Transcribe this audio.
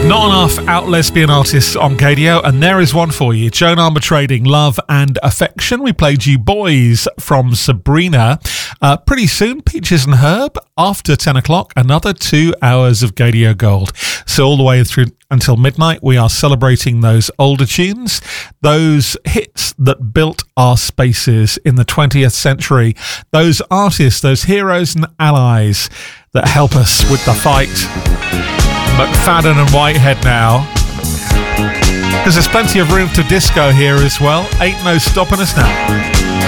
Not enough out lesbian artists on KDO, and there is one for you. Joan Armour Trading, Love and Affection. We played you Boys from Sabrina. Pretty soon, Peaches and Herb. After 10 o'clock, another 2 hours of KDO Gold. So all the way through until midnight, we are celebrating those older tunes, those hits that built our spaces in the 20th century, those artists, those heroes and allies that help us with the fight. McFadden and Whitehead now, because there's plenty of room to disco here as well. Ain't no stopping us now.